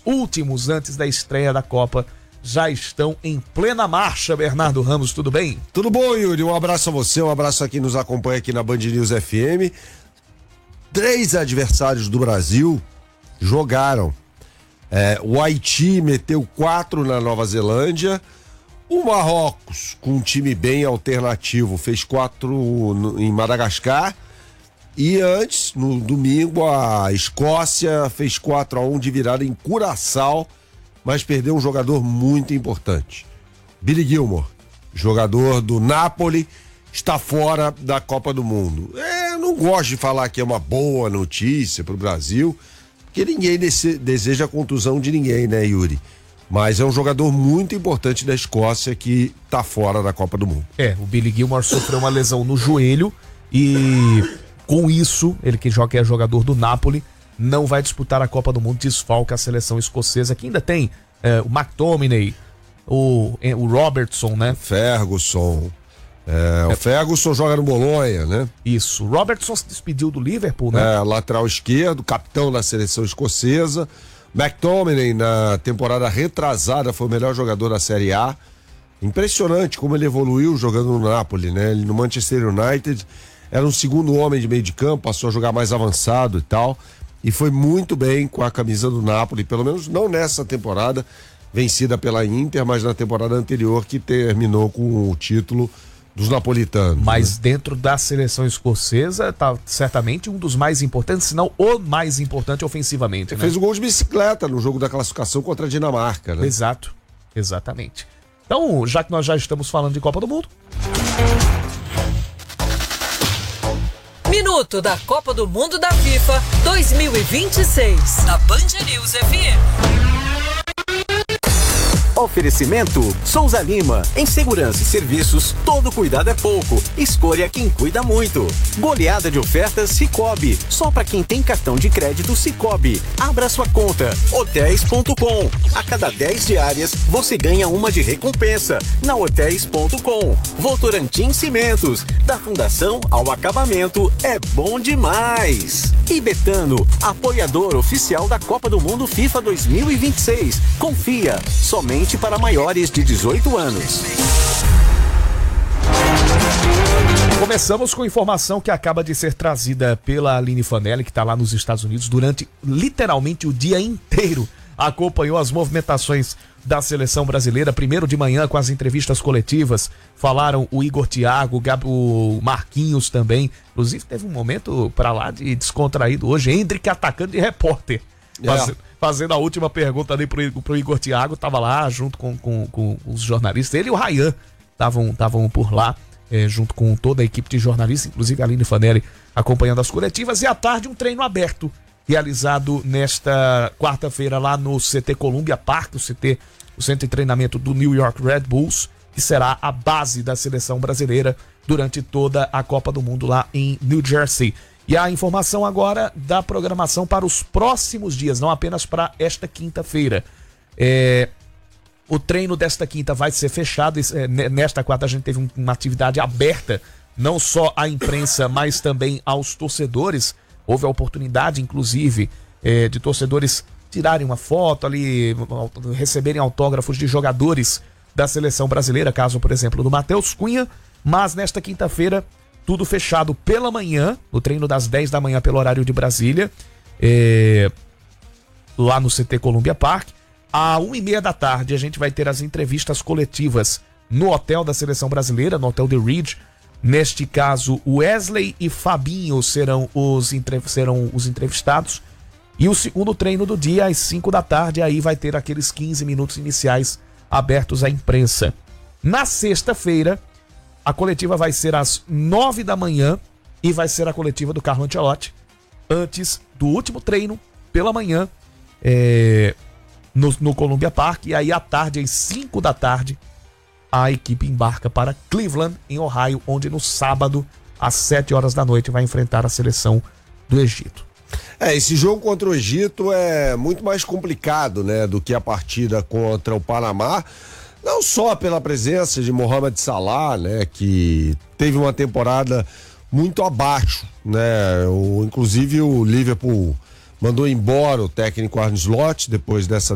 últimos antes da estreia da Copa já estão em plena marcha. Bernardo Ramos, tudo bem? Tudo bom, Yuri? Um abraço a você, um abraço a quem nos acompanha aqui na Band News FM. 3 adversários do Brasil jogaram. O Haiti meteu 4 na Nova Zelândia. O Marrocos, com um time bem alternativo, fez 4 em Madagascar. E antes, no domingo, a Escócia fez 4-1 de virada em Curaçao, mas perdeu um jogador muito importante. Billy Gilmour, jogador do Napoli, está fora da Copa do Mundo. Eu não gosto de falar que é uma boa notícia para o Brasil, porque ninguém deseja a contusão de ninguém, né, Yuri? Mas é um jogador muito importante da Escócia que está fora da Copa do Mundo. O Billy Gilmour sofreu uma lesão no joelho e com isso, ele que é jogador do Napoli, não vai disputar a Copa do Mundo, desfalca a seleção escocesa, que ainda tem o McTominay, o Robertson, né? Ferguson. O Ferguson joga no Bolonha, né? Isso. O Robertson se despediu do Liverpool, né? Lateral esquerdo, capitão da seleção escocesa. McTominay, na temporada retrasada, foi o melhor jogador da Série A. Impressionante como ele evoluiu jogando no Napoli, né? Ele no Manchester United era um segundo homem de meio de campo, passou a jogar mais avançado e tal. E foi muito bem com a camisa do Napoli, pelo menos não nessa temporada vencida pela Inter, mas na temporada anterior que terminou com o título dos napolitanos. Mas dentro da seleção escocesa, tá certamente um dos mais importantes, se não o mais importante ofensivamente. Ele fez um gol de bicicleta no jogo da classificação contra a Dinamarca, né? Exato, exatamente. Então, já que nós já estamos falando de Copa do Mundo... Minuto da Copa do Mundo da FIFA 2026, na Band News FM. Oferecimento Souza Lima. Em segurança e serviços, todo cuidado é pouco. Escolha quem cuida muito. Goleada de ofertas Sicoob. Só para quem tem cartão de crédito Sicoob. Abra sua conta. Hotéis.com. A cada 10 diárias, você ganha uma de recompensa. Na Hotéis.com. Votorantim Cimentos. Da fundação ao acabamento, é bom demais. E Betano, apoiador oficial da Copa do Mundo FIFA 2026. Confia, somente para maiores de 18 anos. Começamos com informação que acaba de ser trazida pela Aline Fanelli, que está lá nos Estados Unidos durante literalmente o dia inteiro. Acompanhou as movimentações da seleção brasileira, primeiro de manhã com as entrevistas coletivas, falaram o Igor Thiago, o Marquinhos também, inclusive teve um momento para lá de descontraído hoje, Hendrick atacando de repórter, fazendo a última pergunta ali pro Igor Thiago, tava lá junto com os jornalistas, ele e o Ryan estavam por lá, junto com toda a equipe de jornalistas, inclusive a Aline Fanelli acompanhando as coletivas, e à tarde um treino aberto, realizado nesta quarta-feira lá no CT Columbia Park, o centro de treinamento do New York Red Bulls, que será a base da seleção brasileira durante toda a Copa do Mundo lá em New Jersey. E a informação agora da programação para os próximos dias, não apenas para esta quinta-feira. O treino desta quinta vai ser fechado, nesta quarta a gente teve uma atividade aberta, não só à imprensa, mas também aos torcedores. Houve a oportunidade, inclusive, de torcedores tirarem uma foto ali, receberem autógrafos de jogadores da seleção brasileira, caso, por exemplo, do Matheus Cunha, mas nesta quinta-feira, tudo fechado pela manhã, no treino das 10 da manhã pelo horário de Brasília, lá no CT Columbia Park. À 1h30 da tarde, a gente vai ter as entrevistas coletivas no hotel da seleção brasileira, no hotel The Ridge. Neste caso, Wesley e Fabinho serão os entrevistados. E o segundo treino do dia, às 5 da tarde, aí vai ter aqueles 15 minutos iniciais abertos à imprensa. Na sexta-feira, a coletiva vai ser às 9 da manhã e vai ser a coletiva do Carlo Ancelotti, antes do último treino, pela manhã, no Columbia Park. E aí, à tarde, às 5 da tarde, a equipe embarca para Cleveland, em Ohio, onde no sábado, às 7 horas da noite, vai enfrentar a seleção do Egito. Esse jogo contra o Egito é muito mais complicado, né, do que a partida contra o Panamá, não só pela presença de Mohamed Salah, né, que teve uma temporada muito abaixo, né, inclusive o Liverpool mandou embora o técnico Arne Slot depois dessa